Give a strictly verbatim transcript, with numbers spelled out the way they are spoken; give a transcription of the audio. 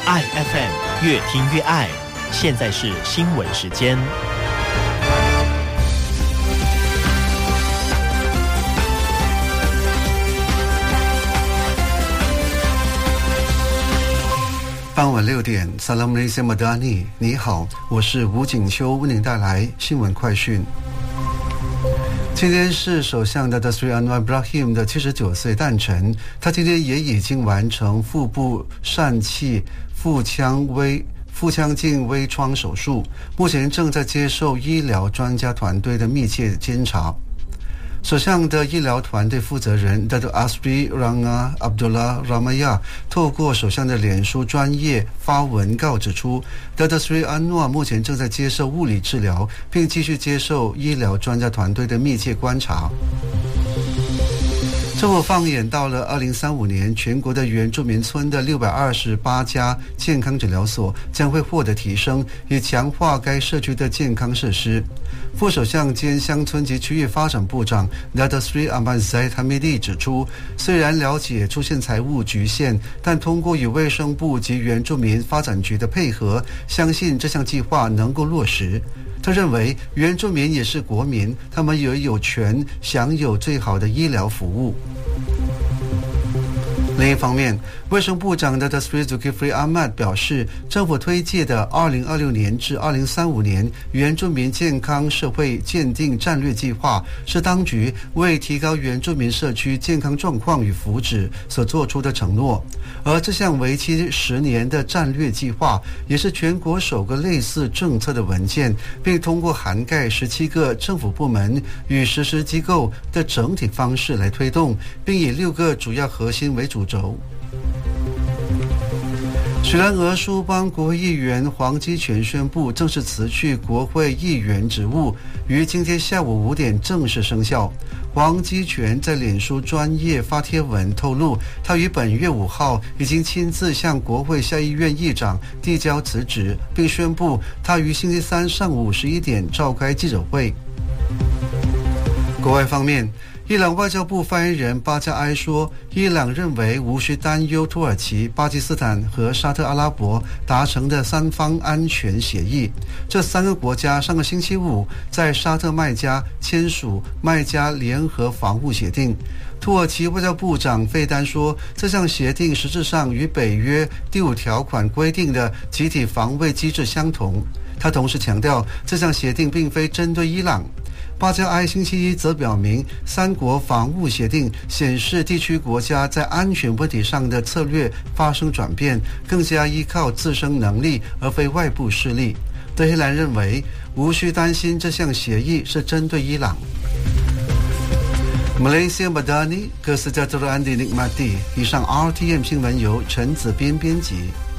爱 F M 越听越爱。现在是新闻时间。 傍晚六点 Salam Malaysia Madani， 你好，我是吴景秋，为您带来新闻快讯。今天是首相的 Datuk Seri Anwar Ibrahim 的七十九岁诞辰，他今天也已经完成腹部疝气腹腔微腹腔镜微创手术，目前正在接受医疗专家团队的密切监察。首相的医疗团队负责人 Datuk Asri Ranga Abdullah Ramaya 透过首相的脸书专页发文告指出， Datuk Seri Anwar 目前正在接受物理治疗，并继续接受医疗专家团队的密切观察。政府放眼到了二零三五年，全国的原住民村的六百二十八家健康诊疗所将会获得提升，以强化该社区的健康设施。副首相兼乡村及区域发展部长 Datuk Seri Ahmad Zahid Hamidi 指出，虽然了解出现财务局限，但通过与卫生部及原住民发展局的配合，相信这项计划能够落实。他认为原住民也是国民，他们也有权享有最好的医疗服务。另一方面，卫生部长的 Datuk Seri Zulkifli Ahmad 表示，政府推介的二零二六年至二零三五年原住民健康社会鉴定战略计划是当局为提高原住民社区健康状况与福祉所做出的承诺，而这项为期十年的战略计划也是全国首个类似政策的文件，并通过涵盖十七个政府部门与实施机构的整体方式来推动，并以六个主要核心为主轴。许兰俄苏邦国会议员黄基全宣布正式辞去国会议员职务，于今天下午五点正式生效。黄基全在脸书专页发帖文透露，他于本月五号已经亲自向国会下议院议长递交辞职，并宣布他于星期三上午十一点召开记者会。国外方面，伊朗外交部发言人巴加埃说，伊朗认为无需担忧土耳其、巴基斯坦和沙特阿拉伯达成的三方安全协议。这三个国家上个星期五在沙特麦加签署麦加联合防务协定。土耳其外交部长费丹说，这项协定实质上与北约第五条款规定的集体防卫机制相同。他同时强调，这项协定并非针对伊朗。巴加埃星期一则表明，三国防务协定显示地区国家在安全问题上的策略发生转变，更加依靠自身能力而非外部势力。德黑兰认为，无需担心这项协议是针对伊朗。Malaysia Madani Kesejahteraan dinikmati。以上 R T M 新闻由陈子斌编辑。